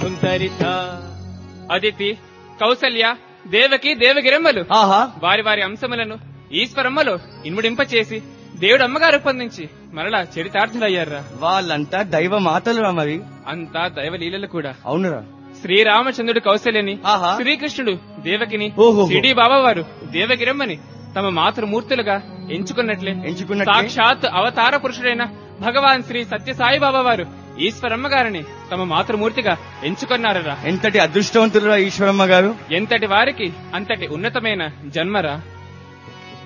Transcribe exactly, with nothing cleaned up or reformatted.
సౌందర్యత అదితి కౌసల్య దేవకి దేవగిరమ్మలు వారి వారి అంశములను ఈశ్వరమ్మలో ఇన్ముడింపచేసి దేవుడు అమ్మగా రూపొందించి మరలా చరితార్థులయ్యారా. వాళ్ళంతా దైవ మాతలు రా. మరి అంతా దైవ లీలలు కూడా. అవునురా. శ్రీరామచంద్రుడు కౌసల్యని, శ్రీకృష్ణుడు దేవకిని, సిడి బాబా వారు దేవగిరమ్మని తమ మాతృమూర్తులుగా ఎంచుకున్నట్లే ఎంచుకున్న సాక్షాత్ అవతార పురుషుడైన భగవాన్ శ్రీ సత్యసాయి బాబా వారు ఈశ్వరమ్మ గారిని తమ మాతృమూర్తిగా ఎంచుకున్నారా. ఎంతటి అదృష్టవంతులురా ఈశ్వరమ్మ గారు. ఎంతటి వారికి అంతటి ఉన్నతమైన జన్మరా.